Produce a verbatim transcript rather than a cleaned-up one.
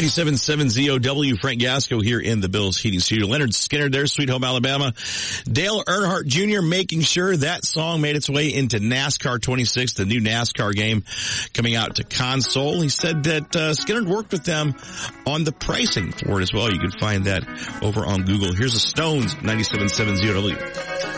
ninety-seven point seven Z O W, Frank Gasco here in the Bills Heating Studio. Leonard Skinner there, Sweet Home, Alabama. Dale Earnhardt Junior making sure that song made its way into NASCAR twenty-six, the new NASCAR game coming out to console. He said that uh, Skinner worked with them on the pricing for it as well. You can find that over on Google. Here's the Stones, ninety-seven point seven Z O W.